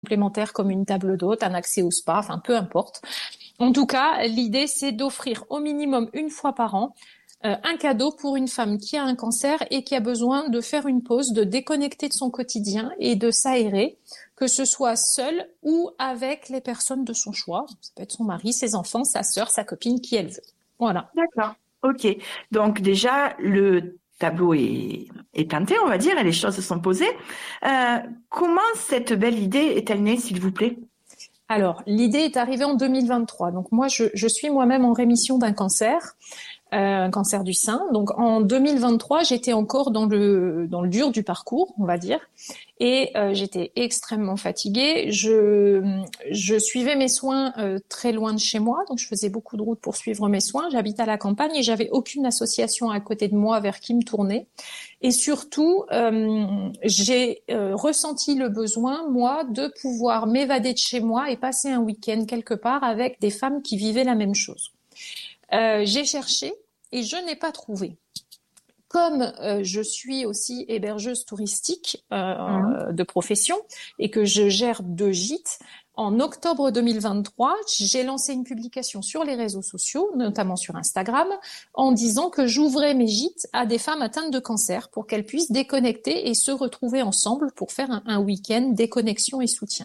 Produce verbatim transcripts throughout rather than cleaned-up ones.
complémentaires comme une table d'hôte, un accès au spa, enfin peu importe. En tout cas, l'idée, c'est d'offrir au minimum une fois par an euh, un cadeau pour une femme qui a un cancer et qui a besoin de faire une pause, de déconnecter de son quotidien et de s'aérer, que ce soit seule ou avec les personnes de son choix. Ça peut être son mari, ses enfants, sa sœur, sa copine, qui elle veut. Voilà. D'accord. Ok. Donc déjà, le tableau est, est teinté, on va dire, et les choses se sont posées. Euh, comment cette belle idée est-elle née, s'il vous plaît? Alors, l'idée est arrivée en deux mille vingt-trois. Donc moi, je, je suis moi-même en rémission d'un cancer. Euh, un cancer du sein. Donc en deux mille vingt-trois, j'étais encore dans le dans le dur du parcours, on va dire, et euh, j'étais extrêmement fatiguée. Je je suivais mes soins euh, très loin de chez moi, donc je faisais beaucoup de routes pour suivre mes soins. J'habite à la campagne et j'avais aucune association à côté de moi vers qui me tourner. Et surtout, euh, j'ai euh, ressenti le besoin, moi, de pouvoir m'évader de chez moi et passer un week-end quelque part avec des femmes qui vivaient la même chose. Euh, j'ai cherché et je n'ai pas trouvé. Comme euh, je suis aussi hébergeuse touristique euh, Mmh. de profession et que je gère deux gîtes, en octobre deux mille vingt-trois, j'ai lancé une publication sur les réseaux sociaux, notamment sur Instagram, en disant que j'ouvrais mes gîtes à des femmes atteintes de cancer pour qu'elles puissent déconnecter et se retrouver ensemble pour faire un, un week-end déconnexion et soutien.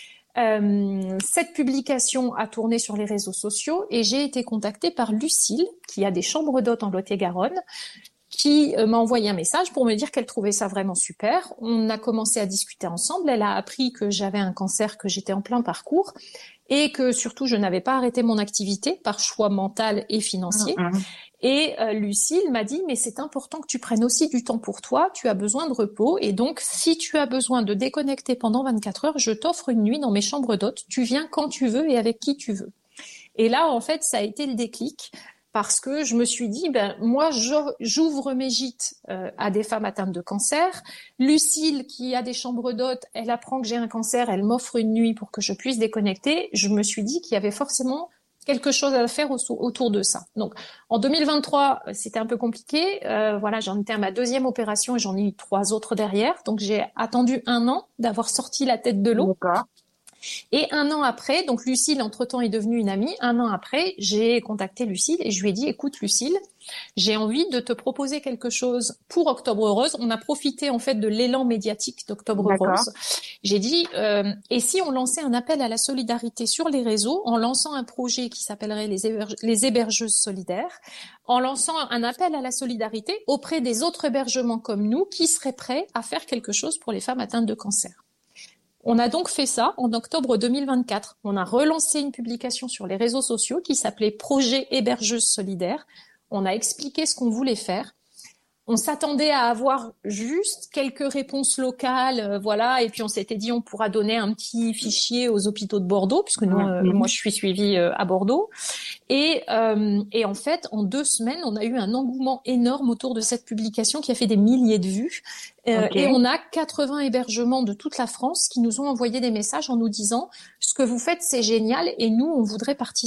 Euh, cette publication a tourné sur les réseaux sociaux et j'ai été contactée par Lucille, qui a des chambres d'hôtes en Lot-et-Garonne, qui euh, m'a envoyé un message pour me dire qu'elle trouvait ça vraiment super. On a commencé à discuter ensemble. Elle a appris que j'avais un cancer, que j'étais en plein parcours et que surtout je n'avais pas arrêté mon activité par choix mental et financier. Mmh. Et euh, Lucille m'a dit, mais c'est important que tu prennes aussi du temps pour toi, tu as besoin de repos, et donc si tu as besoin de déconnecter pendant vingt-quatre heures, je t'offre une nuit dans mes chambres d'hôtes, tu viens quand tu veux et avec qui tu veux. Et là, en fait, ça a été le déclic, parce que je me suis dit, ben moi, j'ouvre mes gîtes euh, à des femmes atteintes de cancer. Lucille, qui a des chambres d'hôtes, elle apprend que j'ai un cancer, elle m'offre une nuit pour que je puisse déconnecter. Je me suis dit qu'il y avait forcément quelque chose à faire autour de ça. Donc, en deux mille vingt-trois, c'était un peu compliqué. Euh, voilà, j'en étais à ma deuxième opération et j'en ai eu trois autres derrière. Donc, j'ai attendu un an d'avoir sorti la tête de l'eau. D'accord. Et un an après, donc Lucille, entre-temps, est devenue une amie. Un an après, j'ai contacté Lucille et je lui ai dit, écoute, Lucille, j'ai envie de te proposer quelque chose pour Octobre Rose. On a profité, en fait, de l'élan médiatique d'Octobre D'accord. Rose. J'ai dit, euh, et si on lançait un appel à la solidarité sur les réseaux en lançant un projet qui s'appellerait les, héberge- les hébergeuses solidaires, en lançant un appel à la solidarité auprès des autres hébergements comme nous qui seraient prêts à faire quelque chose pour les femmes atteintes de cancer. On a donc fait ça en octobre deux mille vingt-quatre. On a relancé une publication sur les réseaux sociaux qui s'appelait Projet hébergeuse solidaire. On a expliqué ce qu'on voulait faire. On s'attendait à avoir juste quelques réponses locales, euh, voilà, et puis on s'était dit on pourra donner un petit fichier aux hôpitaux de Bordeaux, puisque nous, euh, Mmh. moi je suis suivie euh, à Bordeaux. Et, euh, et en fait, en deux semaines, on a eu un engouement énorme autour de cette publication qui a fait des milliers de vues. Euh, Ok. Et on a quatre-vingts hébergements de toute la France qui nous ont envoyé des messages en nous disant « Ce que vous faites, c'est génial et nous, on voudrait participer ».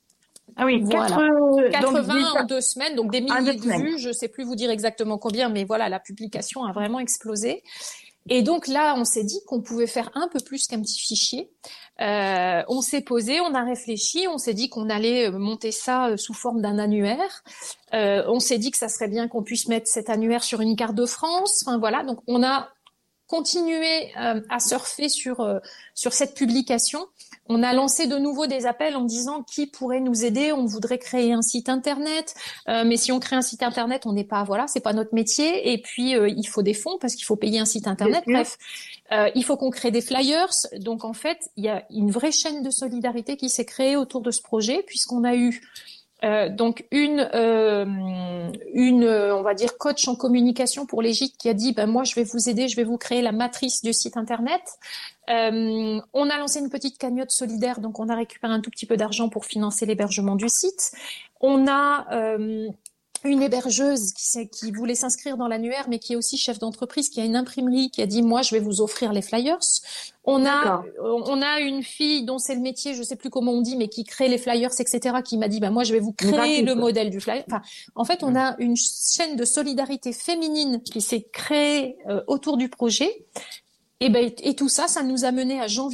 Ah oui, quatre, Voilà. euh, donc quatre-vingts déjà, en deux semaines, donc des en deux milliers de semaines. vues. Je sais plus vous dire exactement combien, mais voilà, la publication a vraiment explosé. Et donc là, on s'est dit qu'on pouvait faire un peu plus qu'un petit fichier. Euh, on s'est posé, on a réfléchi, on s'est dit qu'on allait monter ça sous forme d'un annuaire. Euh, on s'est dit que ça serait bien qu'on puisse mettre cet annuaire sur une carte de France. Enfin voilà, donc on a continué euh, à surfer sur euh, sur cette publication. On a lancé de nouveau des appels en disant qui pourrait nous aider. On voudrait créer un site internet, euh, mais si on crée un site internet, on n'est pas voilà, c'est pas notre métier. Et puis euh, il faut des fonds parce qu'il faut payer un site internet. Bien sûr. Bref, euh, il faut qu'on crée des flyers. Donc en fait, il y a une vraie chaîne de solidarité qui s'est créée autour de ce projet puisqu'on a eu Euh, donc une euh, une on va dire coach en communication pour les gîtes qui a dit ben moi je vais vous aider, je vais vous créer la matrice du site internet. Euh, on a lancé une petite cagnotte solidaire, donc on a récupéré un tout petit peu d'argent pour financer l'hébergement du site. On a euh, une hébergeuse qui, qui voulait s'inscrire dans l'annuaire, mais qui est aussi chef d'entreprise, qui a une imprimerie, qui a dit moi je vais vous offrir les flyers. On a on a une fille dont c'est le métier, je sais plus comment on dit, mais qui crée les flyers, et cetera, qui m'a dit bah moi je vais vous créer le modèle du flyer. Enfin, en fait, on a une chaîne de solidarité féminine qui s'est créée euh, autour du projet. Et ben et tout ça, ça nous a mené à janvier